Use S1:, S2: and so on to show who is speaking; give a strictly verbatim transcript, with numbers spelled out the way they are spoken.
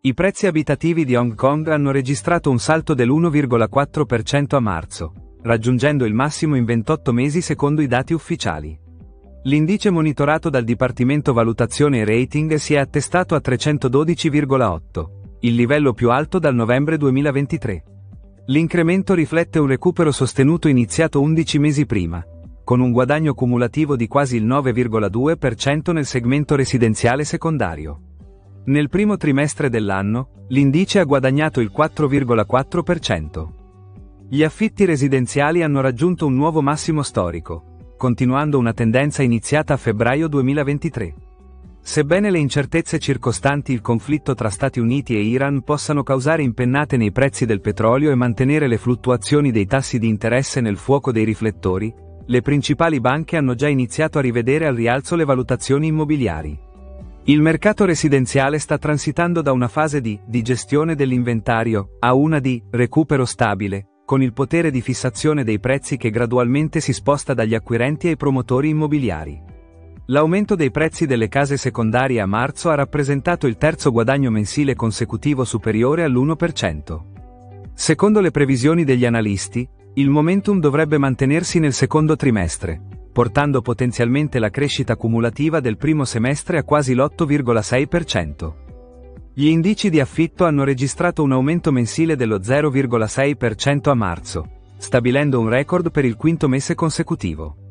S1: I prezzi abitativi di Hong Kong hanno registrato un salto dell'uno virgola quattro per cento a marzo, raggiungendo il massimo in ventotto mesi secondo i dati ufficiali. L'indice monitorato dal Dipartimento Valutazione e Rating si è attestato a trecentododici virgola otto, il livello più alto dal novembre duemilaventitré. L'incremento riflette un recupero sostenuto iniziato undici mesi prima, con un guadagno cumulativo di quasi il nove virgola due per cento nel segmento residenziale secondario. Nel primo trimestre dell'anno, l'indice ha guadagnato il quattro virgola quattro per cento. Gli affitti residenziali hanno raggiunto un nuovo massimo storico, continuando una tendenza iniziata a febbraio duemilaventitré. Sebbene le incertezze circostanti il conflitto tra Stati Uniti e Iran possano causare impennate nei prezzi del petrolio e mantenere le fluttuazioni dei tassi di interesse nel fuoco dei riflettori, le principali banche hanno già iniziato a rivedere al rialzo le valutazioni immobiliari. Il mercato residenziale sta transitando da una fase di, di gestione dell'inventario, a una di recupero stabile, con il potere di fissazione dei prezzi che gradualmente si sposta dagli acquirenti ai promotori immobiliari. L'aumento dei prezzi delle case secondarie a marzo ha rappresentato il terzo guadagno mensile consecutivo superiore all'uno per cento. Secondo le previsioni degli analisti, il momentum dovrebbe mantenersi nel secondo trimestre, portando potenzialmente la crescita cumulativa del primo semestre a quasi l'otto virgola sei per cento. Gli indici di affitto hanno registrato un aumento mensile dello zero virgola sei per cento a marzo, stabilendo un record per il quinto mese consecutivo.